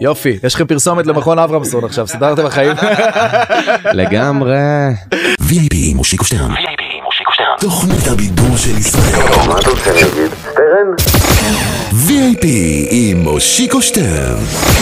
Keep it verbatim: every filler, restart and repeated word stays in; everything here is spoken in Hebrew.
יופי, יש לכם פרסומת למכון אברמסון עכשיו, סדרתם החיים. לגמרי. וי איי פי עם מושיקו שטרן. תוכנית הבידור של ישראל. מה אתה רוצה להגיד? סטרן? וי איי פי עם מושיקו שטרן.